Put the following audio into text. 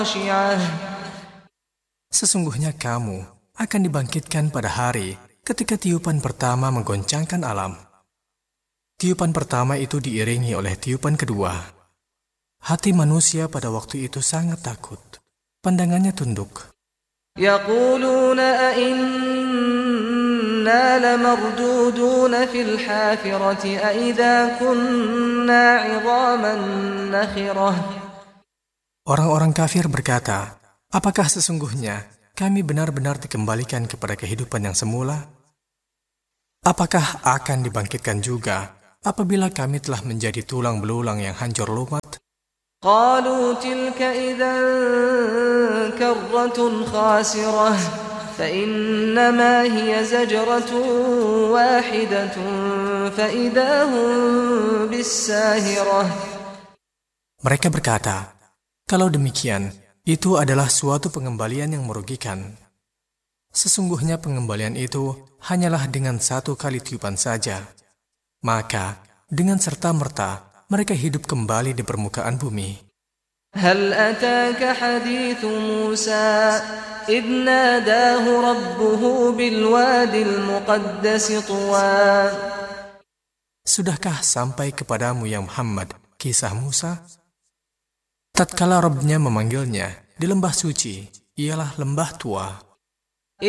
Sesungguhnya kamu akan dibangkitkan pada hari ketika tiupan pertama menggoncangkan alam. Tiupan pertama itu diiringi oleh tiupan kedua. Hati manusia pada waktu itu sangat takut. Pandangannya tunduk. Yaquluna أَإِنَّا لَمَرْدُودُونَ فِي الْحَافِرَةِ أَإِذَا كُنَّا عِظَامًا نَخِرَةً. Orang-orang kafir berkata, apakah sesungguhnya kami benar-benar dikembalikan kepada kehidupan yang semula? Apakah akan dibangkitkan juga apabila kami telah menjadi tulang belulang yang hancur lumat? قَالُوا تِلْكَ إِذًا كَرَّةٌ خَاسِرَةٌ فَإِنَّمَا هِيَ زَجْرَةٌ وَاحِدَةٌ فَإِذَا هُمْ بِالسَّاهِرَةِ. Mereka berkata, kalau demikian, itu adalah suatu pengembalian yang merugikan. Sesungguhnya pengembalian itu hanyalah dengan satu kali tiupan saja. Maka, dengan serta-merta, mereka hidup kembali di permukaan bumi. هل أتاك حديث موسى إذ ناداه ربه بالواد المقدس طوى. Sudahkah sampai kepadamu ya Muhammad kisah Musa? Tatkala Rabb-Nya memanggilnya di lembah suci, ialah lembah Tua.